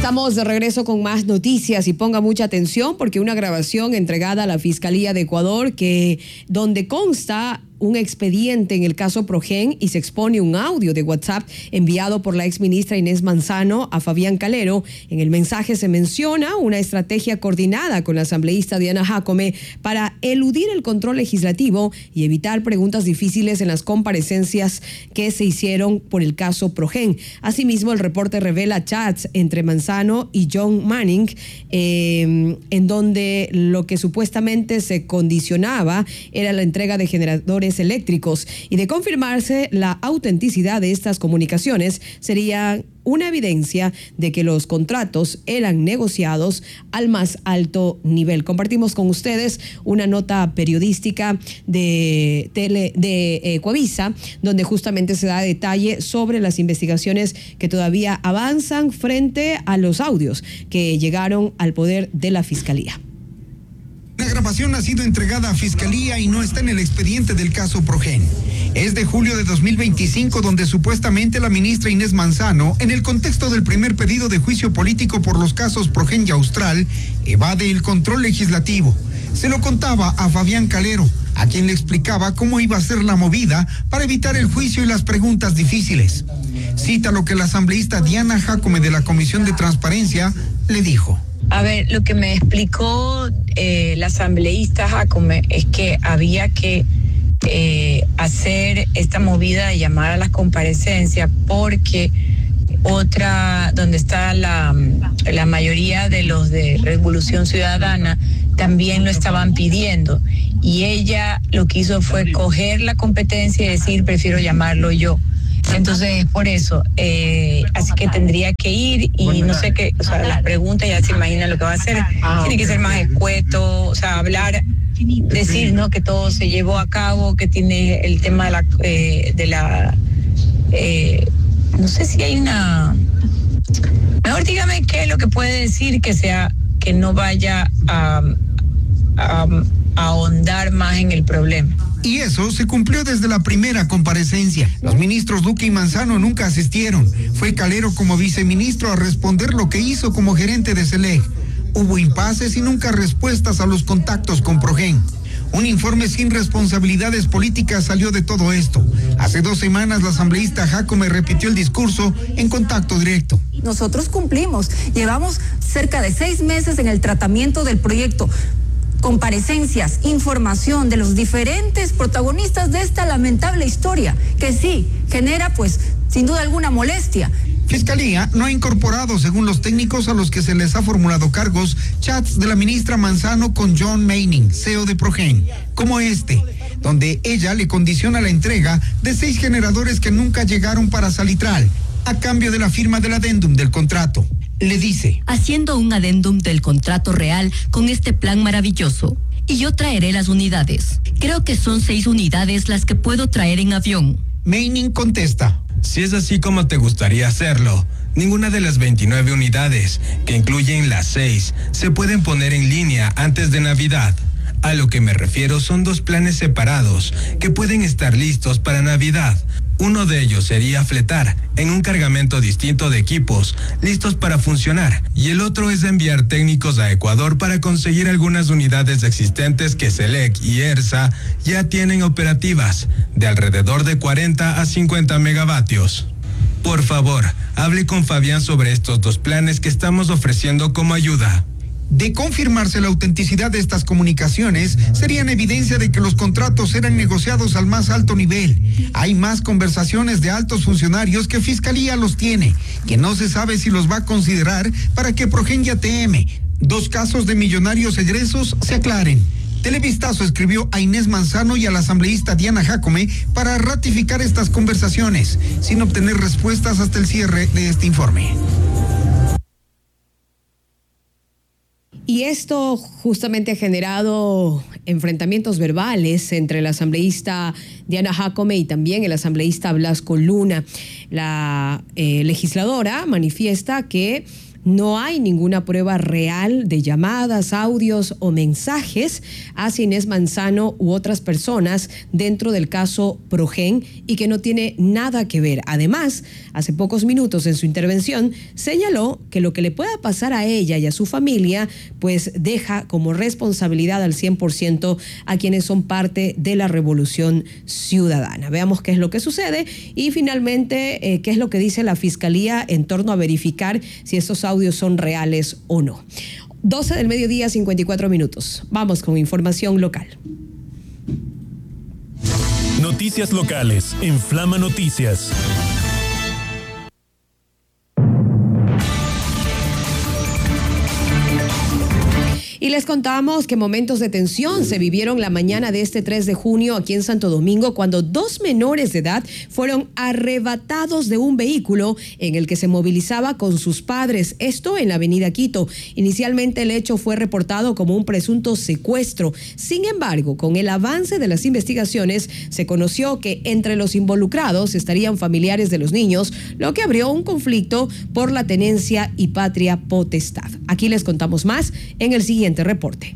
Estamos de regreso con más noticias y ponga mucha atención porque una grabación entregada a la Fiscalía de Ecuador donde consta un expediente en el caso Progen y se expone un audio de WhatsApp enviado por la exministra Inés Manzano a Fabián Calero. En el mensaje se menciona una estrategia coordinada con la asambleísta Diana Jacome para eludir el control legislativo y evitar preguntas difíciles en las comparecencias que se hicieron por el caso Progen. Asimismo, el reporte revela chats entre Manzano y John Manning, en donde lo que supuestamente se condicionaba era la entrega de generadores eléctricos, y de confirmarse la autenticidad de estas comunicaciones sería una evidencia de que los contratos eran negociados al más alto nivel. Compartimos con ustedes una nota periodística de Ecuavisa, donde justamente se da detalle sobre las investigaciones que todavía avanzan frente a los audios que llegaron al poder de la Fiscalía. La grabación ha sido entregada a Fiscalía y no está en el expediente del caso Progen. Es de julio de 2025, donde supuestamente la ministra Inés Manzano, en el contexto del primer pedido de juicio político por los casos Progen y Austral, evade el control legislativo. Se lo contaba a Fabián Calero, a quien le explicaba cómo iba a ser la movida para evitar el juicio y las preguntas difíciles. Cita lo que la asambleísta Diana Jacome de la Comisión de Transparencia le dijo. A ver, lo que me explicó la asambleísta Jacome es que había que hacer esta movida de llamar a las comparecencias porque otra, donde está la mayoría de los de Revolución Ciudadana, también lo estaban pidiendo. Y ella lo que hizo fue coger la competencia y decir, prefiero llamarlo yo. Entonces, por eso, así que tendría que ir y no sé qué, o sea, las preguntas ya se imaginan lo que va a hacer. Tiene que ser más escueto, o sea, hablar, decir, ¿no?, que todo se llevó a cabo, que tiene el tema no sé si hay una... Mejor dígame qué es lo que puede decir que sea, que no vaya a ahondar más en el problema. Y eso se cumplió desde la primera comparecencia. Los ministros Luque y Manzano nunca asistieron. Fue Calero como viceministro a responder lo que hizo como gerente de SELEC. Hubo impases y nunca respuestas a los contactos con Progen. Un informe sin responsabilidades políticas salió de todo esto. Hace 2 semanas la asambleísta Jacome repitió el discurso en Contacto Directo. Nosotros cumplimos. Llevamos cerca de 6 meses en el tratamiento del proyecto. Comparecencias, información de los diferentes protagonistas de esta lamentable historia, que sí genera, pues, sin duda alguna molestia. Fiscalía no ha incorporado, según los técnicos a los que se les ha formulado cargos, chats de la ministra Manzano con John Manning, CEO de Progen, como este, donde ella le condiciona la entrega de 6 generadores que nunca llegaron para Salitral, a cambio de la firma del adendum del contrato. Le dice: haciendo un adendum del contrato real con este plan maravilloso, y yo traeré las unidades. Creo que son 6 unidades las que puedo traer en avión. Manning contesta: si es así como te gustaría hacerlo, ninguna de las 29 unidades, que incluyen las 6, se pueden poner en línea antes de Navidad. A lo que me refiero son 2 planes separados que pueden estar listos para Navidad. Uno de ellos sería fletar en un cargamento distinto de equipos listos para funcionar, y el otro es enviar técnicos a Ecuador para conseguir algunas unidades existentes que SELEC y ERSA ya tienen operativas, de alrededor de 40 a 50 megavatios. Por favor, hable con Fabián sobre estos 2 planes que estamos ofreciendo como ayuda. De confirmarse la autenticidad de estas comunicaciones, serían evidencia de que los contratos eran negociados al más alto nivel. Hay más conversaciones de altos funcionarios que Fiscalía los tiene, que no se sabe si los va a considerar para que Progen y ATM, 2 casos de millonarios egresos, se aclaren. Televistazo escribió a Inés Manzano y a la asambleísta Diana Jacome para ratificar estas conversaciones, sin obtener respuestas hasta el cierre de este informe. Y esto justamente ha generado enfrentamientos verbales entre la asambleísta Diana Jacome y también el asambleísta Blasco Luna. La legisladora manifiesta que No hay ninguna prueba real de llamadas, audios o mensajes hacia Inés Manzano u otras personas dentro del caso Progen y que no tiene nada que ver. Además, hace pocos minutos en su intervención señaló que lo que le pueda pasar a ella y a su familia pues deja como responsabilidad al 100% a quienes son parte de la revolución ciudadana. Veamos qué es lo que sucede y finalmente qué es lo que dice la Fiscalía en torno a verificar si estos audios son reales o no. 12 del mediodía, 54 minutos. Vamos con información local. Noticias locales en Flama Noticias. Y les contamos que momentos de tensión se vivieron la mañana de este 3 de junio aquí en Santo Domingo cuando 2 menores de edad fueron arrebatados de un vehículo en el que se movilizaba con sus padres, esto en la avenida Quito. Inicialmente el hecho fue reportado como un presunto secuestro. Sin embargo, con el avance de las investigaciones se conoció que entre los involucrados estarían familiares de los niños, lo que abrió un conflicto por la tenencia y patria potestad. Aquí les contamos más en el siguiente reporte.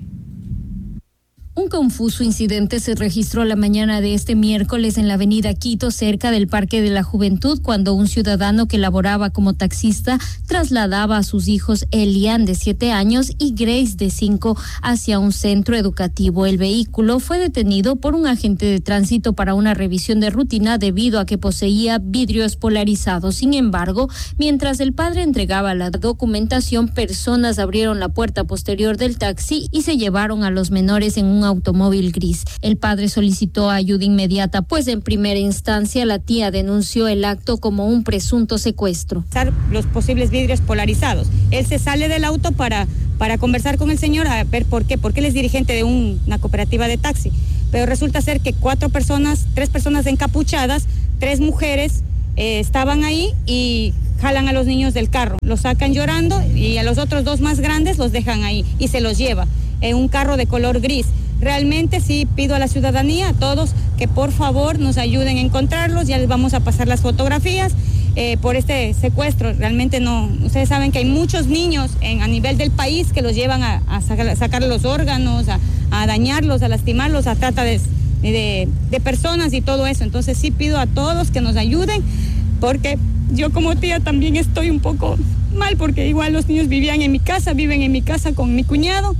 Un confuso incidente se registró la mañana de este miércoles en la avenida Quito, cerca del Parque de la Juventud, cuando un ciudadano que laboraba como taxista trasladaba a sus hijos Elian, de 7 años, y Grace, de 5, hacia un centro educativo. El vehículo fue detenido por un agente de tránsito para una revisión de rutina debido a que poseía vidrios polarizados. Sin embargo, mientras el padre entregaba la documentación, personas abrieron la puerta posterior del taxi y se llevaron a los menores en un automóvil gris. El padre solicitó ayuda inmediata, pues en primera instancia la tía denunció el acto como un presunto secuestro. Los posibles vidrios polarizados. Él se sale del auto para conversar con el señor a ver por qué, porque él es dirigente de una cooperativa de taxi. Pero resulta ser que 3 personas encapuchadas, 3 mujeres estaban ahí y jalan a los niños del carro. Los sacan llorando y a los otros 2 más grandes los dejan ahí y se los lleva en un carro de color gris. Realmente sí pido a la ciudadanía, a todos, que por favor nos ayuden a encontrarlos. Ya les vamos a pasar las fotografías por este secuestro. Realmente no, ustedes saben que hay muchos niños a nivel del país que los llevan a sacar los órganos, a dañarlos, a lastimarlos, a trata de personas y todo eso. Entonces sí pido a todos que nos ayuden, porque yo como tía también estoy un poco mal, porque igual los niños viven en mi casa con mi cuñado.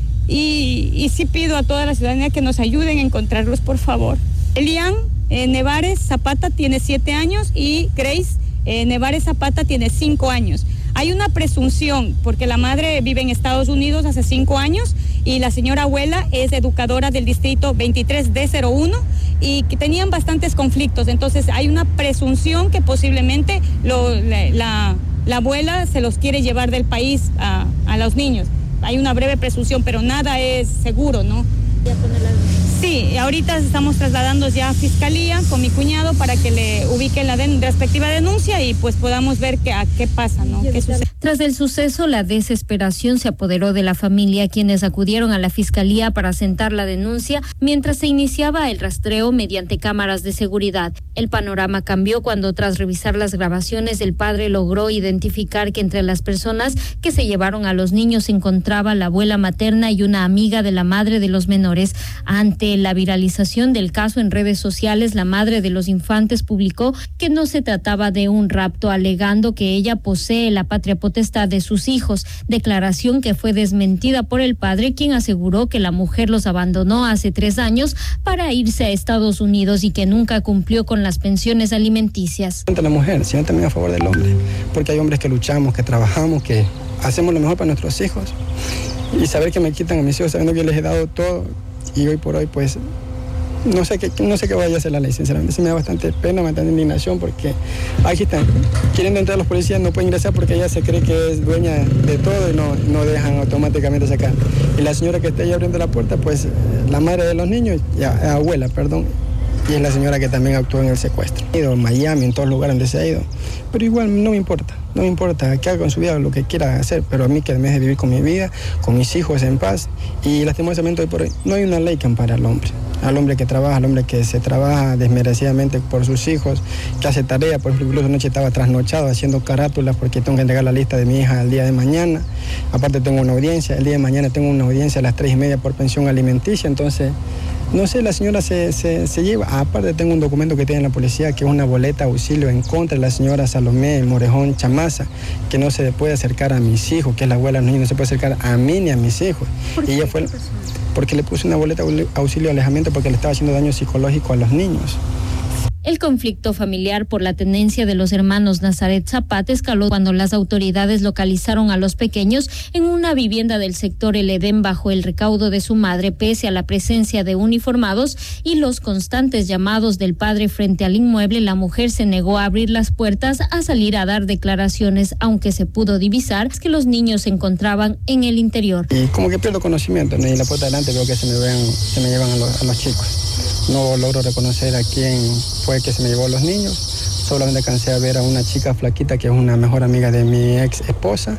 Y sí pido a toda la ciudadanía que nos ayuden a encontrarlos, por favor. Elian Nevares Zapata tiene 7 años y Grace Nevares Zapata tiene 5 años. Hay una presunción, porque la madre vive en Estados Unidos hace 5 años y la señora abuela es educadora del distrito 23D01 y que tenían bastantes conflictos. Entonces hay una presunción que posiblemente la abuela se los quiere llevar del país a los niños. Hay una breve presunción, pero nada es seguro, ¿no? Sí, ahorita estamos trasladando ya a Fiscalía con mi cuñado para que le ubique la respectiva denuncia y pues podamos ver qué pasa, ¿no? ¿Qué sucede? Tras el suceso, la desesperación se apoderó de la familia, quienes acudieron a la Fiscalía para sentar la denuncia mientras se iniciaba el rastreo mediante cámaras de seguridad. El panorama cambió cuando, tras revisar las grabaciones, el padre logró identificar que entre las personas que se llevaron a los niños se encontraba la abuela materna y una amiga de la madre de los menores. Ante la viralización del caso en redes sociales, la madre de los infantes publicó que no se trataba de un rapto, alegando que ella posee la patria potestad de sus hijos, declaración que fue desmentida por el padre, quien aseguró que la mujer los abandonó hace 3 años para irse a Estados Unidos y que nunca cumplió con las pensiones alimenticias. La mujer, sino también a favor del hombre, porque hay hombres que luchamos, que trabajamos, que hacemos lo mejor para nuestros hijos, y saber que me quitan a mis hijos sabiendo que les he dado todo, y hoy por hoy pues no sé qué vaya a hacer la ley, sinceramente. Se me da bastante pena, bastante indignación, porque aquí están queriendo entrar los policías, no pueden ingresar porque ella se cree que es dueña de todo y no dejan automáticamente sacar. Y la señora que está ahí abriendo la puerta, pues la madre de los niños, abuela, perdón, y es la señora que también actuó en el secuestro. He ido a Miami, en todos los lugares donde se ha ido, pero igual no me importa. no me importa, que haga con su vida lo que quiera hacer, pero a mí que me deje vivir con mi vida, con mis hijos en paz. Y lastimosamente hoy por hoy no hay una ley que ampare al hombre que trabaja, al hombre que se trabaja desmerecidamente por sus hijos, que hace tarea. Por ejemplo, incluso anoche estaba trasnochado haciendo carátulas porque tengo que entregar la lista de mi hija el día de mañana. Aparte tengo una audiencia, el día de mañana tengo una audiencia a las 3:30 por pensión alimenticia, entonces... No sé, la señora se lleva. Aparte tengo un documento que tiene la policía que es una boleta auxilio en contra de la señora Salomé Morejón Chamaza, que no se puede acercar a mis hijos, que es la abuela de los niños, no se puede acercar a mí ni a mis hijos. Y ella fue porque le puse una boleta auxilio de alejamiento porque le estaba haciendo daño psicológico a los niños. El conflicto familiar por la tenencia de los hermanos Nazaret Zapata escaló cuando las autoridades localizaron a los pequeños en una vivienda del sector El Edén bajo el recaudo de su madre, pese a la presencia de uniformados y los constantes llamados del padre frente al inmueble. La mujer se negó a abrir las puertas, a salir a dar declaraciones, aunque se pudo divisar que los niños se encontraban en el interior. Y como que pierdo conocimiento, ¿no? Y en la puerta de adelante veo que se me llevan a los chicos. No logro reconocer a quién fue que se me llevó a los niños. Solamente alcancé a ver a una chica flaquita que es una mejor amiga de mi ex esposa.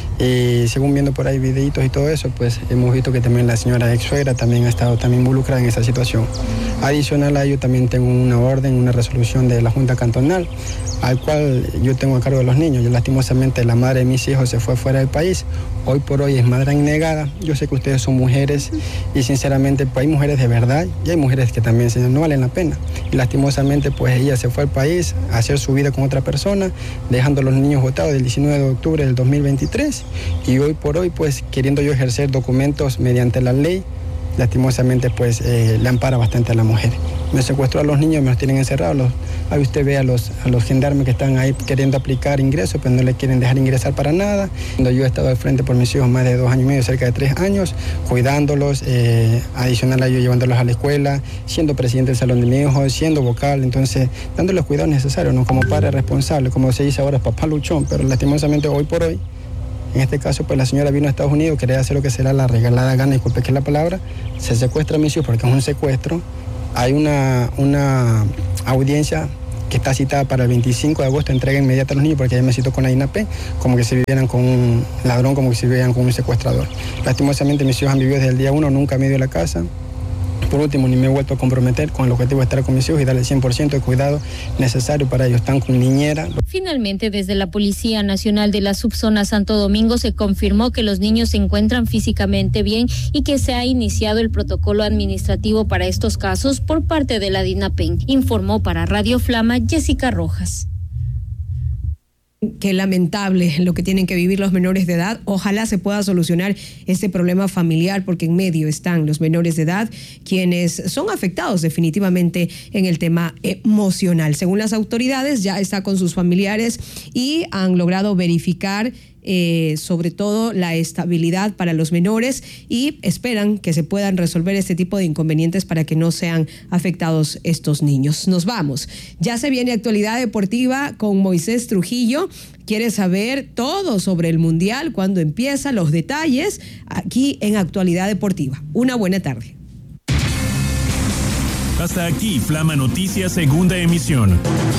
Y según viendo por ahí videitos y todo eso, pues hemos visto que también la señora ex suegra también ha estado involucrada en esa situación. Adicional a ello también tengo una orden, una resolución de la Junta Cantonal, al cual yo tengo a cargo de los niños. Yo lastimosamente la madre de mis hijos se fue fuera del país. Hoy por hoy es madre negada. Yo sé que ustedes son mujeres y sinceramente pues hay mujeres de verdad y hay mujeres que también no valen la pena. Y lastimosamente pues ella se fue al país a hacer su vida con otra persona, dejando a los niños botados del 19 de octubre del 2023. Y hoy por hoy, pues, queriendo yo ejercer documentos mediante la ley, lastimosamente, pues, le ampara bastante a la mujer. Me secuestró a los niños, me los tienen encerrados. Ahí usted ve a los gendarmes que están ahí queriendo aplicar ingresos, pero no le quieren dejar ingresar para nada. Cuando yo he estado al frente por mis hijos más de 2 años y medio, cerca de 3 años, cuidándolos, adicional a ello llevándolos a la escuela, siendo presidente del salón de mi hijo, siendo vocal, entonces dándoles los cuidados necesarios, ¿no? Como padre responsable, como se dice ahora, papá luchón, pero lastimosamente hoy por hoy, en este caso, pues la señora vino a Estados Unidos, quería hacer lo que será la regalada gana, disculpe que es la palabra, se secuestra a mis hijos porque es un secuestro. Hay una audiencia que está citada para el 25 de agosto, entrega inmediata a los niños, porque ya me citó con la INAPE, como que si vivieran con un ladrón, como que si vivieran con un secuestrador. Lastimosamente mis hijos han vivido desde el día 1, nunca me dio la casa. Por último, ni me he vuelto a comprometer con el objetivo de estar con mis hijos y darle el 100% de cuidado necesario para ellos. Están con niñera. Finalmente, desde la Policía Nacional de la Subzona Santo Domingo se confirmó que los niños se encuentran físicamente bien y que se ha iniciado el protocolo administrativo para estos casos por parte de la DINAPEN. Informó para Radio Flama Jessica Rojas. Qué lamentable lo que tienen que vivir los menores de edad. Ojalá se pueda solucionar este problema familiar, porque en medio están los menores de edad, quienes son afectados definitivamente en el tema emocional. Según las autoridades, ya está con sus familiares y han logrado verificar sobre todo la estabilidad para los menores y esperan que se puedan resolver este tipo de inconvenientes para que no sean afectados estos niños. Nos vamos. Ya se viene actualidad deportiva con Moisés Trujillo. ¿Quieres saber todo sobre el Mundial? ¿Cuándo empieza? Los detalles aquí en Actualidad Deportiva. Una buena tarde. Hasta aquí Flama Noticias, segunda emisión.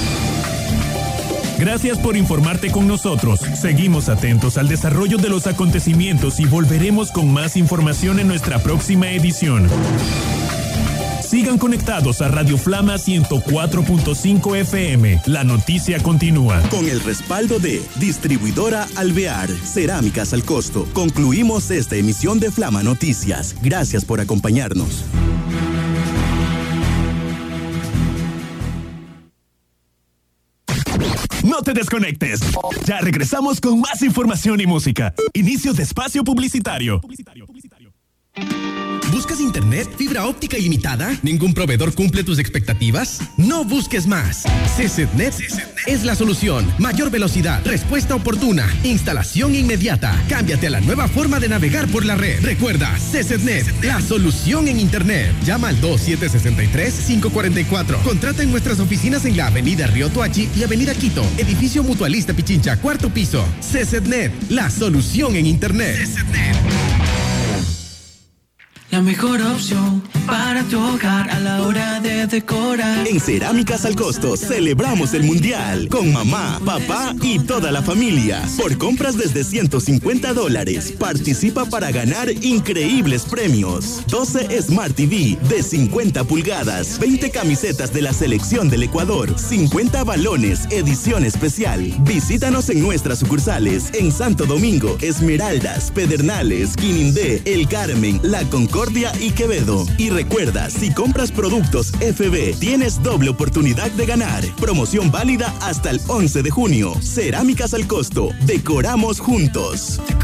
Gracias por informarte con nosotros. Seguimos atentos al desarrollo de los acontecimientos y volveremos con más información en nuestra próxima edición. Sigan conectados a Radio Flama 104.5 FM. La noticia continúa. Con el respaldo de Distribuidora Alvear, Cerámicas al Costo. Concluimos esta emisión de Flama Noticias. Gracias por acompañarnos. No te desconectes. Ya regresamos con más información y música. Inicio de espacio publicitario. ¿Buscas internet, fibra óptica ilimitada? ¿Ningún proveedor cumple tus expectativas? No busques más. CCTNet es la solución. Mayor velocidad, respuesta oportuna, instalación inmediata. Cámbiate a la nueva forma de navegar por la red. Recuerda, CCTNet, la solución en internet. Llama al 2763-544. Contrata en nuestras oficinas en la Avenida Río Toachi y Avenida Quito, Edificio Mutualista Pichincha, 4º piso. CCTNet, la solución en internet. CCTNet. La mejor opción para tu hogar a la hora de decorar. En Cerámicas al Costo celebramos el Mundial con mamá, papá y toda la familia. Por compras desde $150, participa para ganar increíbles premios. 12 Smart TV de 50 pulgadas, 20 camisetas de la selección del Ecuador, 50 balones, edición especial. Visítanos en nuestras sucursales en Santo Domingo, Esmeraldas, Pedernales, Quinindé, El Carmen, La Concordia y Quevedo. Y recuerda, si compras productos FB, tienes doble oportunidad de ganar. Promoción válida hasta el 11 de junio. Cerámicas al Costo. Decoramos juntos.